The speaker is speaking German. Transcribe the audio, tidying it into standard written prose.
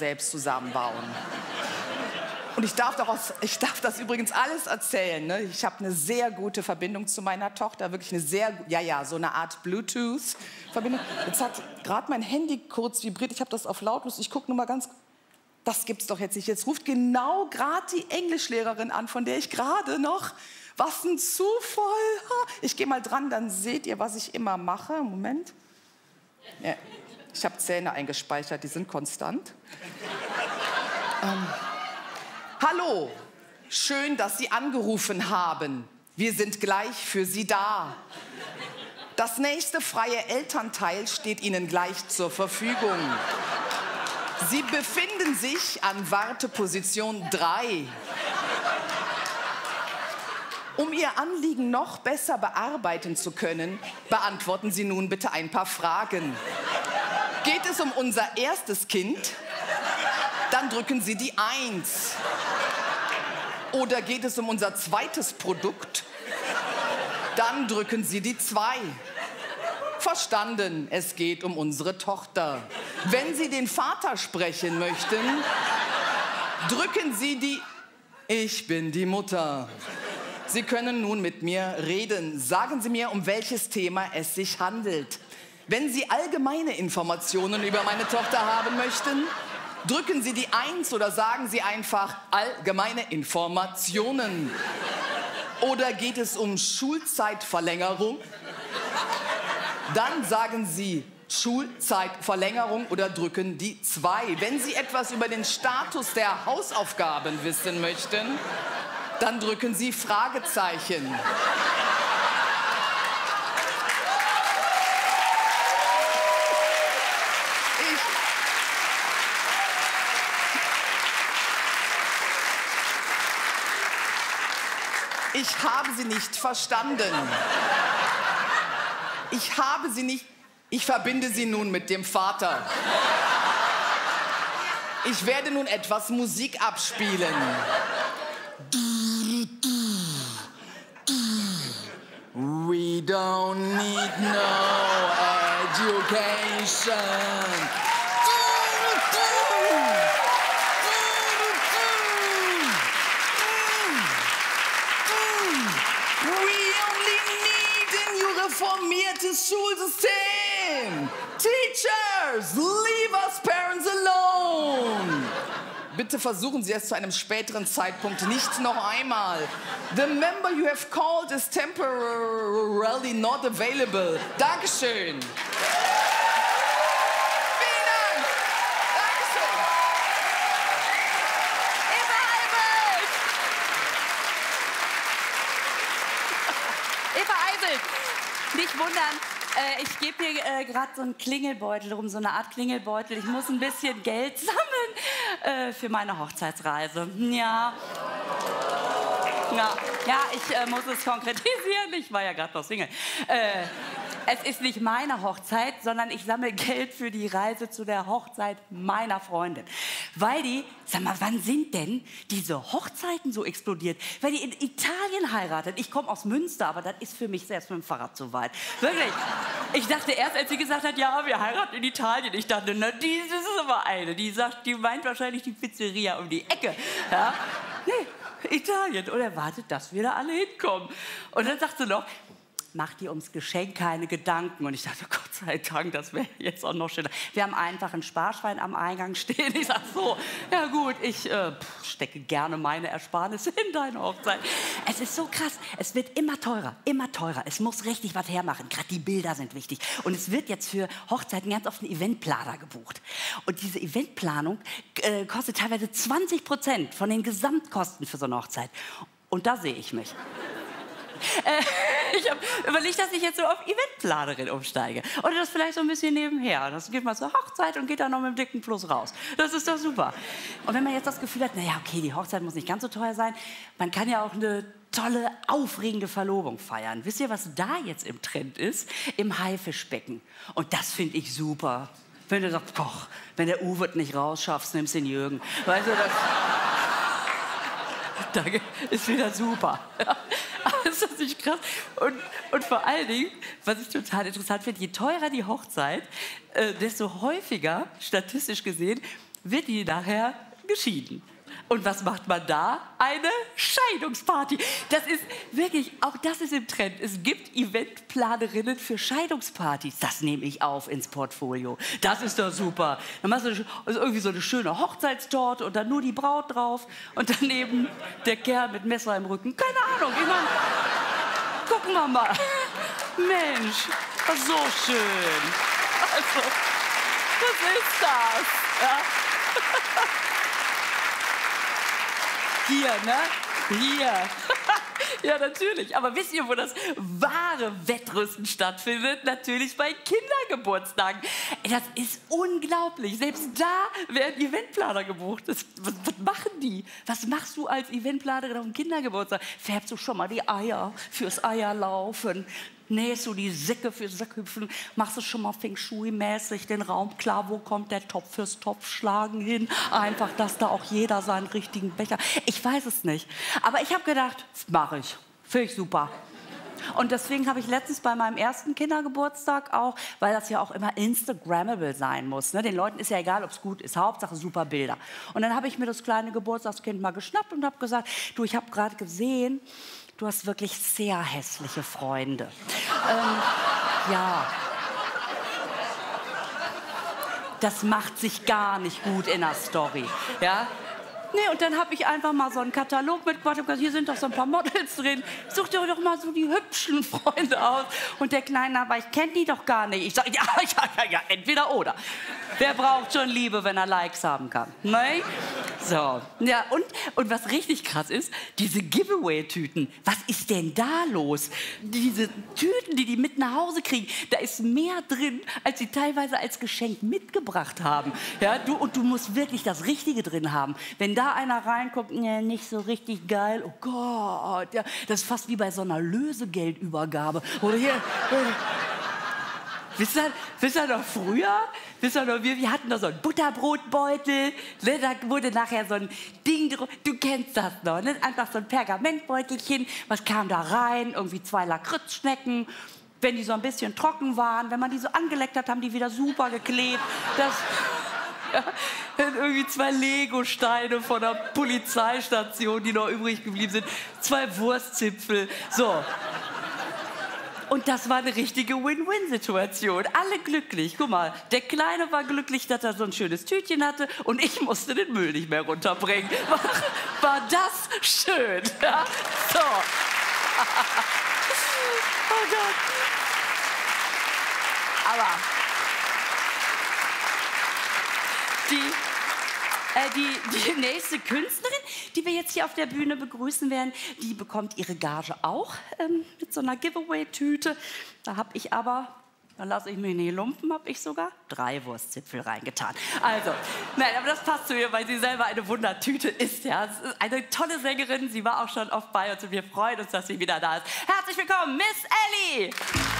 selbst zusammenbauen. Und ich darf das übrigens alles erzählen. Ne? Ich habe eine sehr gute Verbindung zu meiner Tochter, wirklich eine so eine Art Bluetooth-Verbindung. Jetzt hat gerade mein Handy kurz vibriert, ich habe das auf lautlos, ich gucke nur mal ganz, das gibt's doch jetzt nicht. Jetzt ruft genau gerade die Englischlehrerin an, von der ich gerade noch, was ein Zufall. Ich gehe mal dran, dann seht ihr, was ich immer mache. Moment. Ja, ich habe Zähne eingespeichert, die sind konstant. Hallo, schön, dass Sie angerufen haben. Wir sind gleich für Sie da. Das nächste freie Elternteil steht Ihnen gleich zur Verfügung. Sie befinden sich an Warteposition 3. Um Ihr Anliegen noch besser bearbeiten zu können, beantworten Sie nun bitte ein paar Fragen. Geht es um unser erstes Kind? Dann drücken Sie die 1. Oder geht es um unser zweites Produkt? Dann drücken Sie die 2. Verstanden, es geht um unsere Tochter. Wenn Sie den Vater sprechen möchten, drücken Sie die... Ich bin die Mutter. Sie können nun mit mir reden. Sagen Sie mir, um welches Thema es sich handelt. Wenn Sie allgemeine Informationen über meine Tochter haben möchten, drücken Sie die 1 oder sagen Sie einfach allgemeine Informationen. Oder geht es um Schulzeitverlängerung? Dann sagen Sie Schulzeitverlängerung oder drücken die 2. Wenn Sie etwas über den Status der Hausaufgaben wissen möchten, dann drücken Sie Fragezeichen. Ich habe Sie nicht verstanden. Ich habe Sie nicht... Ich verbinde Sie nun mit dem Vater. Ich werde nun etwas Musik abspielen. We don't need no education. Reformiertes Schulsystem. Teachers, leave us parents alone. Bitte versuchen Sie es zu einem späteren Zeitpunkt nicht noch einmal. The member you have called is temporarily not available. Dankeschön. Vielen Dank. Dankeschön. Eva Eibelt. Nicht wundern, ich gebe hier gerade so einen Klingelbeutel rum, so eine Art Klingelbeutel. Ich muss ein bisschen Geld sammeln für meine Hochzeitsreise. Ja. Ja, ich muss es konkretisieren. Ich war ja gerade noch Single. Es ist nicht meine Hochzeit, sondern ich sammle Geld für die Reise zu der Hochzeit meiner Freundin. Weil die, sag mal, wann sind denn diese Hochzeiten so explodiert? Weil die in Italien heiratet. Ich komme aus Münster, aber das ist für mich selbst mit dem Fahrrad zu weit. Wirklich. Ich dachte erst, als sie gesagt hat, ja, wir heiraten in Italien. Ich dachte, na, das ist aber eine. Die sagt, die meint wahrscheinlich die Pizzeria um die Ecke. Ja? Nee, Italien. Und erwartet, dass wir da alle hinkommen. Und dann sagt sie noch, mach dir ums Geschenk keine Gedanken. Und ich dachte, Gott sei Dank, das wäre jetzt auch noch schöner. Wir haben einfach ein Sparschwein am Eingang stehen. Ich sag so, ja gut, ich stecke gerne meine Ersparnisse in deine Hochzeit. Es ist so krass, es wird immer teurer, immer teurer. Es muss richtig was hermachen, gerade die Bilder sind wichtig. Und es wird jetzt für Hochzeiten ganz oft ein Eventplaner gebucht. Und diese Eventplanung kostet teilweise 20% von den Gesamtkosten für so eine Hochzeit. Und da sehe ich mich. Ich habe überlegt, dass ich jetzt so auf Eventplanerin umsteige. Oder das vielleicht so ein bisschen nebenher. Das geht mal zur Hochzeit und geht dann noch mit dem dicken Plus raus. Das ist doch super. Und wenn man jetzt das Gefühl hat, naja, okay, die Hochzeit muss nicht ganz so teuer sein, man kann ja auch eine tolle, aufregende Verlobung feiern. Wisst ihr, was da jetzt im Trend ist? Im Haifischbecken. Und das finde ich super. Wenn du sagst, koch, wenn der Uwe nicht rausschaffst, nimmst den Jürgen. Weißt du, das ist wieder super. Ist das nicht krass? Und vor allen Dingen, was ich total interessant finde, je teurer die Hochzeit, desto häufiger, statistisch gesehen, wird die nachher geschieden. Und was macht man da? Eine Scheidungsparty. Das ist wirklich, auch das ist im Trend. Es gibt Eventplanerinnen für Scheidungspartys. Das nehme ich auf ins Portfolio. Das ist doch super. Dann machst du also irgendwie so eine schöne Hochzeitstorte und dann nur die Braut drauf und daneben der Kerl mit Messer im Rücken. Keine Ahnung. Ich meine, gucken wir mal. Mensch, so schön. Also, was ist das? Ja? Hier, ne? Hier. Ja, natürlich. Aber wisst ihr, wo das wahre Wettrüsten stattfindet? Natürlich bei Kindergeburtstagen. Das ist unglaublich. Selbst da werden Eventplaner gebucht. Was machen die? Was machst du als Eventplanerin auf dem Kindergeburtstag? Färbst du schon mal die Eier fürs Eierlaufen? Nähst du die Säcke fürs Sackhüpfen? Machst du schon mal Feng Shui-mäßig den Raum klar? Wo kommt der Topf fürs Topfschlagen hin? Einfach, dass da auch jeder seinen richtigen Becher... Ich weiß es nicht. Aber ich habe gedacht, mache ich. Finde ich super. Und deswegen habe ich letztens bei meinem ersten Kindergeburtstag auch, weil das ja auch immer Instagrammable sein muss. Ne? Den Leuten ist ja egal, ob es gut ist. Hauptsache super Bilder. Und dann habe ich mir das kleine Geburtstagskind mal geschnappt und habe gesagt, du, ich habe gerade gesehen, du hast wirklich sehr hässliche Freunde. Ja. Das macht sich gar nicht gut in der Story. Ja? Nee, und dann habe ich einfach mal so einen Katalog mitgebracht und gesagt, hier sind doch so ein paar Models drin. Such dir doch mal so die hübschen Freunde aus. Und der Kleine, aber ich kenne die doch gar nicht. Ich sage, ja, entweder oder. Wer braucht schon Liebe, wenn er Likes haben kann? Ne? So. Ja, und was richtig krass ist, diese Giveaway-Tüten. Was ist denn da los? Diese Tüten, die mit nach Hause kriegen, da ist mehr drin, als sie teilweise als Geschenk mitgebracht haben. Ja, du musst wirklich das Richtige drin haben. Wenn da einer reinkommt, nee, nicht so richtig geil, oh Gott, ja, das ist fast wie bei so einer Lösegeldübergabe. Oder hier... Wisst ihr noch früher? Wisst ihr noch, wir hatten da so einen Butterbrotbeutel, ne, da wurde nachher so ein Ding, du kennst das noch, ne? Einfach so ein Pergamentbeutelchen, was kam da rein? Irgendwie 2 Lakritzschnecken. Wenn die so ein bisschen trocken waren, wenn man die so angeleckt hat, haben die wieder super geklebt. Ja, irgendwie 2 Lego-Steine von der Polizeistation, die noch übrig geblieben sind, 2 Wurstzipfel, so. Und das war eine richtige Win-Win-Situation. Alle glücklich. Guck mal, der Kleine war glücklich, dass er so ein schönes Tütchen hatte und ich musste den Müll nicht mehr runterbringen. War das schön? Ja? So. Oh Gott. Aber die nächste Künstlerin, die wir jetzt hier auf der Bühne begrüßen werden, die bekommt ihre Gage auch mit so einer Giveaway-Tüte. Da habe ich aber, da lasse ich mich nicht lumpen, habe ich sogar 3 Wurstzipfel reingetan. Also, nein, aber das passt zu ihr, weil sie selber eine Wundertüte ist. Ja. Sie ist eine tolle Sängerin, sie war auch schon oft bei uns und wir freuen uns, dass sie wieder da ist. Herzlich willkommen, Miss Ellie!